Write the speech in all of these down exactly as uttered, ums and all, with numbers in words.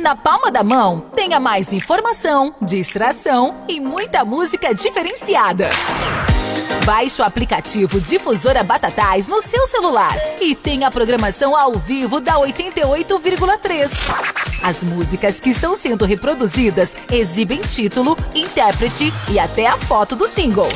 Na palma da mão, tenha mais informação, distração e muita música diferenciada. Baixe o aplicativo Difusora Batatais no seu celular e tenha a programação ao vivo da oitenta e oito vírgula três. As músicas que estão sendo reproduzidas exibem título, intérprete e até a foto do single.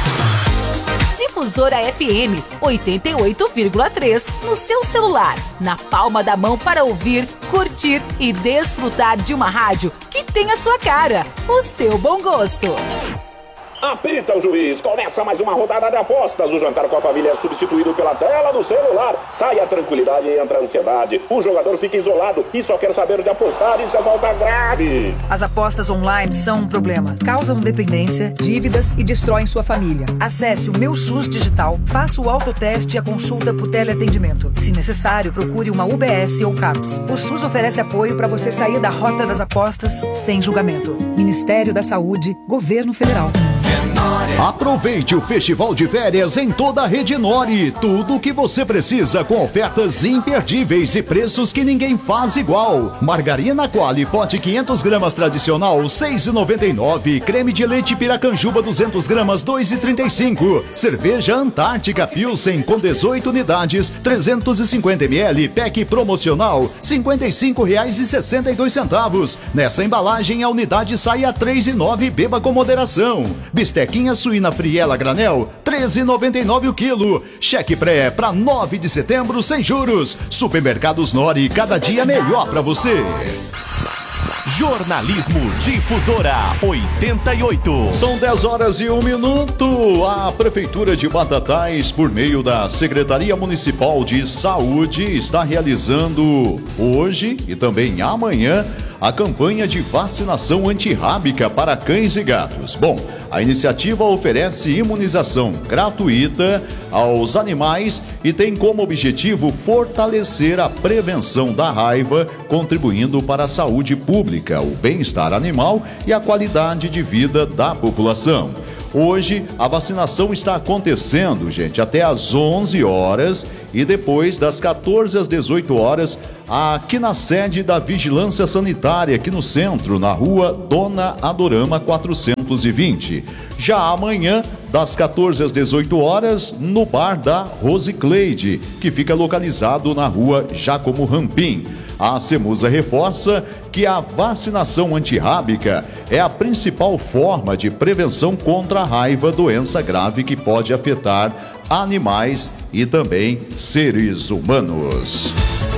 Difusora F M oitenta e oito vírgula três no seu celular, na palma da mão para ouvir, curtir e desfrutar de uma rádio que tem a sua cara, o seu bom gosto. Apita o juiz, começa mais uma rodada de apostas. O jantar com a família é substituído pela tela do celular. Sai a tranquilidade e entra a ansiedade. O jogador fica isolado e só quer saber de apostar. Isso é falta grave. As apostas online são um problema. Causam dependência, dívidas e destroem sua família. Acesse o Meu SUS Digital, faça o autoteste e a consulta por teleatendimento. Se necessário, procure uma U B S ou CAPS. O SUS oferece apoio para você sair da rota das apostas sem julgamento. Ministério da Saúde, Governo Federal. Aproveite o festival de férias em toda a rede Nori. Tudo o que você precisa com ofertas imperdíveis e preços que ninguém faz igual. Margarina Qualy, pote quinhentas gramas tradicional, seis reais e noventa e nove centavos. Creme de leite Piracanjuba, duzentas gramas, dois reais e trinta e cinco centavos. Cerveja Antártica Pilsen com dezoito unidades, trezentos e cinquenta mililitros. Pack promocional, cinquenta e cinco reais e sessenta e dois centavos. Nessa embalagem, a unidade sai a três reais e nove centavos. Beba com moderação. Bistequinha suína friela granel, treze reais e noventa e nove centavos o quilo. Cheque pré para nove de setembro sem juros. Supermercados Nori, cada dia melhor para você. Jornalismo Difusora oitenta e oito. São dez horas e um minuto. A Prefeitura de Batatais, por meio da Secretaria Municipal de Saúde, está realizando hoje e também amanhã a campanha de vacinação antirrábica para cães e gatos. Bom, a iniciativa oferece imunização gratuita aos animais e tem como objetivo fortalecer a prevenção da raiva, contribuindo para a saúde pública, o bem-estar animal e a qualidade de vida da população. Hoje, a vacinação está acontecendo, gente, até às onze horas e depois das quatorze às dezoito horas, aqui na sede da Vigilância Sanitária, aqui no centro, na rua Dona Adorama quatrocentos e vinte. Já amanhã, das quatorze às dezoito horas, no bar da Rosicleide, que fica localizado na rua Jacomo Rampim. A Semusa reforça que a vacinação antirrábica é a principal forma de prevenção contra a raiva, doença grave que pode afetar animais e também seres humanos.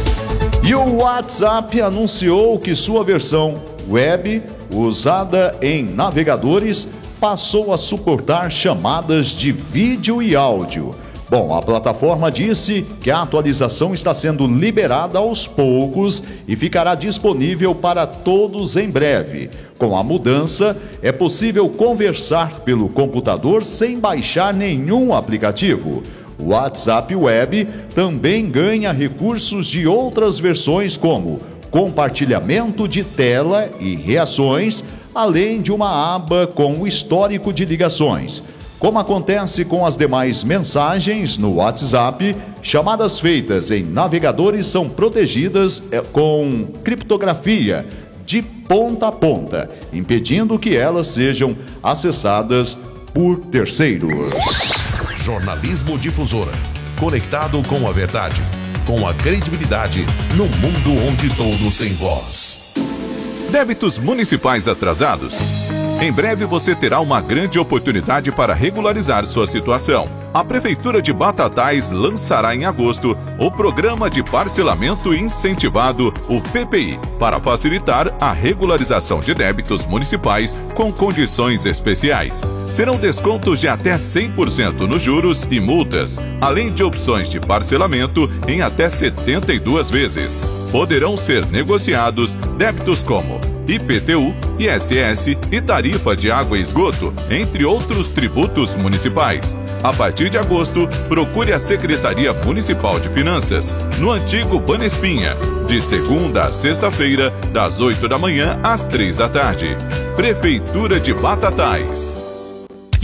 E o WhatsApp anunciou que sua versão web, usada em navegadores, passou a suportar chamadas de vídeo e áudio. Bom, a plataforma disse que a atualização está sendo liberada aos poucos e ficará disponível para todos em breve. Com a mudança, é possível conversar pelo computador sem baixar nenhum aplicativo. O WhatsApp Web também ganha recursos de outras versões, como compartilhamento de tela e reações, além de uma aba com o histórico de ligações. Como acontece com as demais mensagens no WhatsApp, chamadas feitas em navegadores são protegidas com criptografia de ponta a ponta, impedindo que elas sejam acessadas por terceiros. Jornalismo Difusora, conectado com a verdade, com a credibilidade, no mundo onde todos têm voz. Débitos municipais atrasados? Em breve você terá uma grande oportunidade para regularizar sua situação. A Prefeitura de Batatais lançará em agosto o Programa de Parcelamento Incentivado, o P P I, para facilitar a regularização de débitos municipais com condições especiais. Serão descontos de até cem por cento nos juros e multas, além de opções de parcelamento em até setenta e duas vezes. Poderão ser negociados débitos como I P T U, I S S e tarifa de água e esgoto, entre outros tributos municipais. A partir de agosto, procure a Secretaria Municipal de Finanças, no antigo Banespinha, de segunda a sexta-feira, das oito da manhã às três da tarde. Prefeitura de Batatais.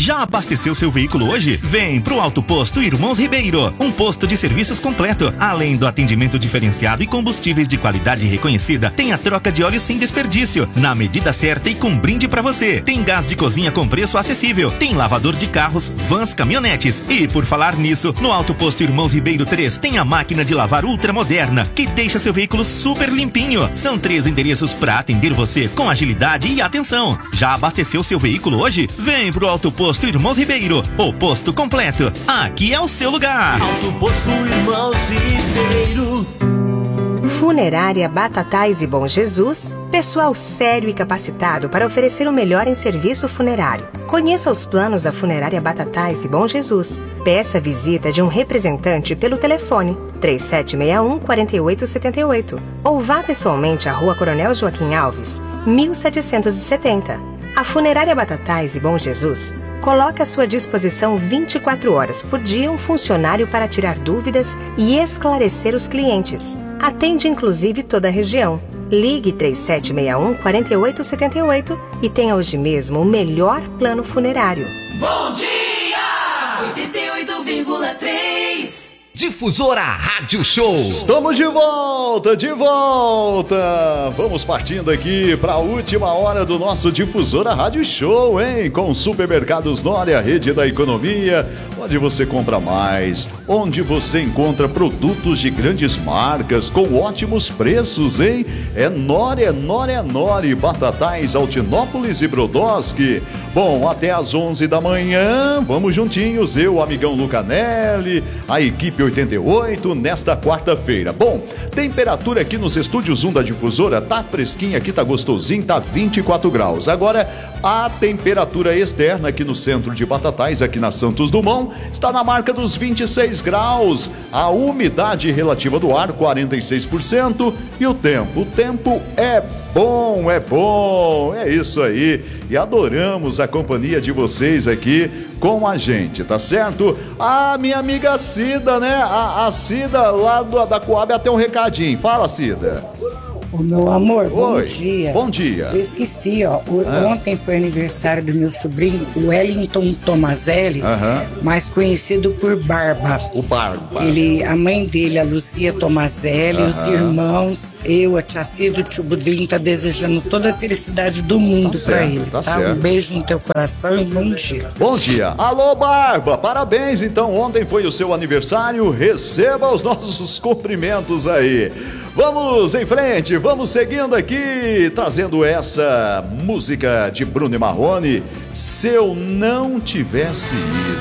Já abasteceu seu veículo hoje? Vem pro Auto Posto Irmãos Ribeiro, um posto de serviços completo. Além do atendimento diferenciado e combustíveis de qualidade reconhecida, tem a troca de óleo sem desperdício, na medida certa e com brinde pra você. Tem gás de cozinha com preço acessível, tem lavador de carros, vans, caminhonetes. E por falar nisso, no Auto Posto Irmãos Ribeiro três tem a máquina de lavar ultramoderna, que deixa seu veículo super limpinho. São três endereços pra atender você com agilidade e atenção. Já abasteceu seu veículo hoje? Vem pro Auto Posto Irmãos Ribeiro, o posto completo. Aqui é o seu lugar. Auto Posto Irmãos Ribeiro. Funerária Batatais e Bom Jesus, pessoal sério e capacitado para oferecer o melhor em serviço funerário. Conheça os planos da Funerária Batatais e Bom Jesus. Peça a visita de um representante pelo telefone três sete seis um, quatro oito sete oito ou vá pessoalmente à Rua Coronel Joaquim Alves, mil setecentos e setenta. A Funerária Batatais e Bom Jesus coloca à sua disposição vinte e quatro horas por dia um funcionário para tirar dúvidas e esclarecer os clientes. Atende inclusive toda a região. Ligue três sete seis um, quatro oito sete oito e tenha hoje mesmo o melhor plano funerário. Bom dia! oitenta e oito vírgula três Difusora Rádio Show. Estamos de volta, de volta. Vamos partindo aqui para a última hora do nosso Difusora Rádio Show, hein? Com Supermercados Nória, rede da economia, onde você compra mais, onde você encontra produtos de grandes marcas com ótimos preços, hein? É Nória, Nória, Nória, Batatais, Altinópolis e Brodowski. Bom, até às onze da manhã, vamos juntinhos, eu, o amigão Lucanelli, a equipe oitenta e oito, nesta quarta-feira. Bom, temperatura aqui nos estúdios um da Difusora, tá fresquinha aqui, tá gostosinho, tá vinte e quatro graus. Agora, a temperatura externa aqui no centro de Batatais, aqui na Santos Dumont, está na marca dos vinte e seis graus. A umidade relativa do ar, quarenta e seis por cento. E o tempo? O tempo é bom, é bom, é isso aí. E adoramos a companhia de vocês aqui com a gente, tá certo? A minha amiga Cida, né? A, a Cida lá do, da Coab até um recadinho. Fala, Cida. Ô, meu amor, bom Oi, dia. Bom dia. Eu esqueci, ó. O, Ah. Ontem foi aniversário do meu sobrinho, o Wellington Tomazelli, Aham. mais conhecido por Barba. O Barba. Ele, a mãe dele, a Lucia Tomazelli, os Aham. irmãos, eu, a tia Cida, o tio Budinho, tá desejando toda a felicidade do mundo Tá pra certo, ele, tá tá? certo. Um beijo no teu coração e bom dia. Bom dia. Alô, Barba, parabéns. Então, ontem foi o seu aniversário. Receba os nossos cumprimentos aí. Vamos em frente, vamos seguindo aqui, trazendo essa música de Bruno e Marrone, Se Eu Não Tivesse Ido.